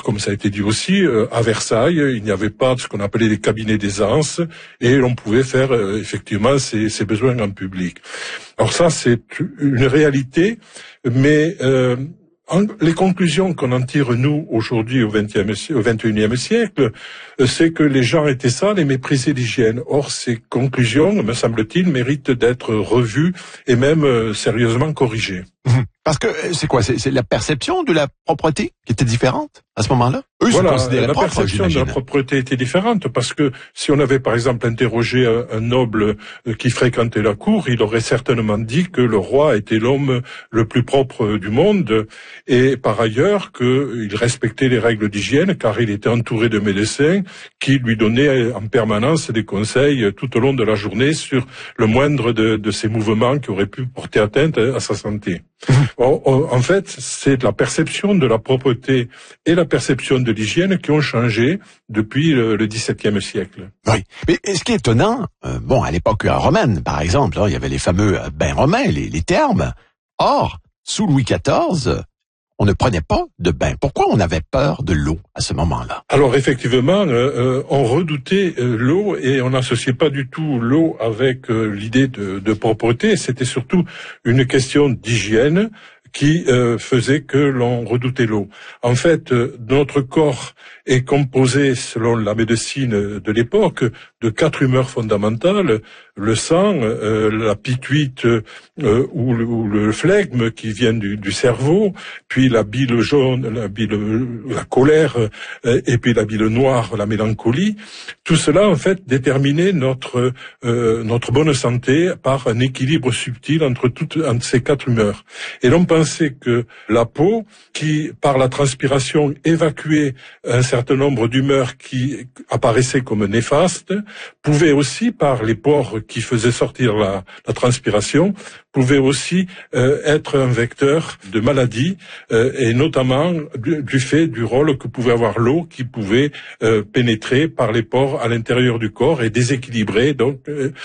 comme ça a été dit aussi, à Versailles, il n'y avait pas de ce qu'on appelait les cabinets d'aisance et l'on pouvait faire effectivement ses besoins en public. Alors ça, c'est une réalité, mais les conclusions qu'on en tire, nous, aujourd'hui, au XXIe siècle, c'est que les gens étaient sales et méprisaient l'hygiène. Or, ces conclusions, me semble-t-il, méritent d'être revues et même sérieusement corrigées. Parce que c'est quoi? C'est la perception de la propreté qui était différente à ce moment-là? Eux voilà, se considéraient la propres, perception de la propreté était différente parce que si on avait par exemple interrogé un noble qui fréquentait la cour, il aurait certainement dit que le roi était l'homme le plus propre du monde et par ailleurs qu'il respectait les règles d'hygiène car il était entouré de médecins qui lui donnaient en permanence des conseils tout au long de la journée sur le moindre de ses mouvements qui auraient pu porter atteinte à sa santé. En fait, c'est la perception de la propreté et la perception de l'hygiène qui ont changé depuis le XVIIe siècle. Oui, mais ce qui est étonnant, à l'époque romaine, par exemple, il y avait les fameux bains romains, les thermes. Or, sous Louis XIV, on ne prenait pas de bain. Pourquoi on avait peur de l'eau à ce moment-là? Alors effectivement, on redoutait l'eau et on n'associait pas du tout l'eau avec l'idée de propreté. C'était surtout une question d'hygiène qui faisait que l'on redoutait l'eau. En fait, notre corps est composé, selon la médecine de l'époque, de 4 humeurs fondamentales: le sang, la pituite ou le flegme qui viennent du cerveau, puis la bile jaune, la colère, et puis la bile noire, la mélancolie. Tout cela, en fait, déterminait notre bonne santé par un équilibre subtil entre ces 4 humeurs. Et l'on pensait que la peau, qui par la transpiration évacuait un certain nombre d'humeurs qui apparaissaient comme néfastes, pouvait aussi, par les pores qui faisaient sortir la transpiration, pouvait aussi être un vecteur de maladies, et notamment du fait du rôle que pouvait avoir l'eau, qui pouvait pénétrer par les pores à l'intérieur du corps et déséquilibrer donc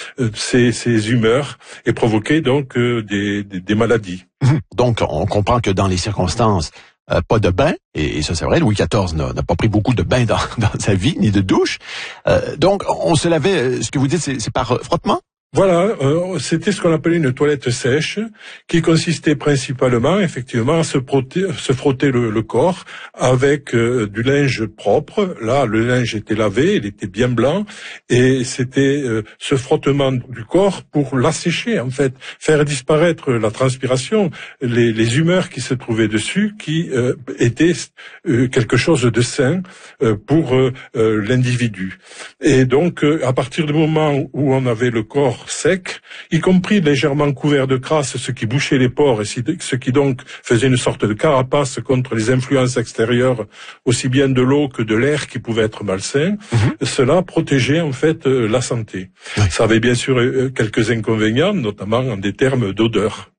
ces humeurs et provoquer donc des maladies. Donc, on comprend que dans les circonstances, pas de bain, et ça c'est vrai, Louis XIV n'a pas pris beaucoup de bains dans sa vie, ni de douche. Donc, on se lavait, ce que vous dites, c'est par frottement? Voilà, c'était ce qu'on appelait une toilette sèche, qui consistait principalement, effectivement, à se frotter le corps avec du linge propre. Là, le linge était lavé, il était bien blanc, et c'était ce frottement du corps pour l'assécher, en fait, faire disparaître la transpiration, les humeurs qui se trouvaient dessus, qui étaient quelque chose de sain pour l'individu. Et donc, à partir du moment où on avait le corps sec, y compris légèrement couvert de crasse, ce qui bouchait les pores et ce qui donc faisait une sorte de carapace contre les influences extérieures, aussi bien de l'eau que de l'air qui pouvait être malsain. Cela protégeait en fait la santé. Oui. Ça avait bien sûr quelques inconvénients, notamment en des termes d'odeur.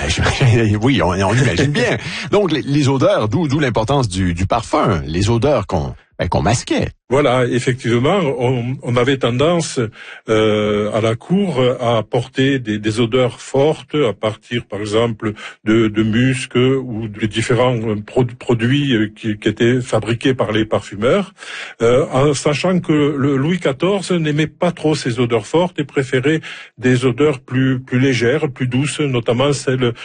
Oui, on imagine bien. Donc les odeurs, d'où l'importance du parfum, les odeurs qu'on masquait. Voilà, effectivement, on avait tendance à la cour à apporter des odeurs fortes à partir, par exemple, de musc ou de différents produits qui étaient fabriqués par les parfumeurs, en sachant que le Louis XIV n'aimait pas trop ces odeurs fortes et préférait des odeurs plus légères, plus douces, notamment celles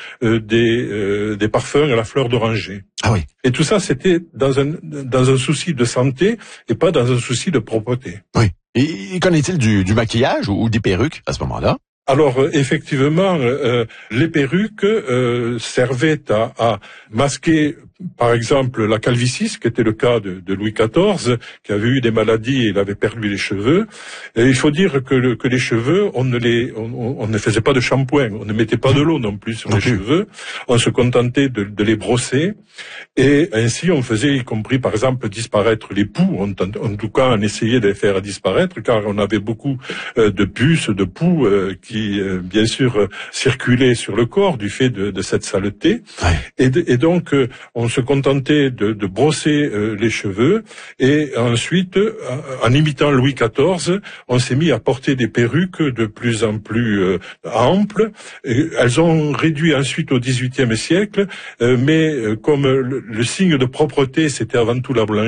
des parfums à la fleur d'oranger. Ah oui. Et tout ça, c'était dans un souci de santé et pas dans un souci de propreté. Oui. Et qu'en est-il du maquillage ou des perruques à ce moment-là? Alors effectivement, les perruques servaient à masquer, par exemple, la calvitie, ce qui était le cas de Louis XIV, qui avait eu des maladies et il avait perdu les cheveux. Et il faut dire que les cheveux, on ne faisait pas de shampoing, on ne mettait pas de l'eau non plus sur les cheveux, on se contentait de les brosser, et ainsi on faisait, y compris par exemple, disparaître les poux, en tout cas on essayait de les faire disparaître, car on avait beaucoup de puces, de poux qui bien sûr circulaient sur le corps du fait de cette saleté. Ouais. Et donc on se contentait de brosser les cheveux, et ensuite, en imitant Louis XIV, on s'est mis à porter des perruques de plus en plus amples. Elles ont réduit ensuite au XVIIIe siècle, mais comme le signe de propreté, c'était avant tout la blancheur,